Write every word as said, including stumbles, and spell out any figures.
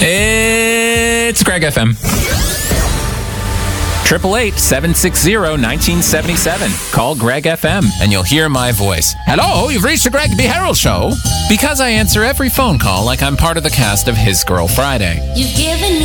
It's Greg F M. Triple eight seven six zero nineteen seventy seven. Call Greg F M and you'll hear my voice. Hello, you've reached the Greg B. Harrell Show. Because I answer every phone call like I'm part of the cast of His Girl Friday. You've given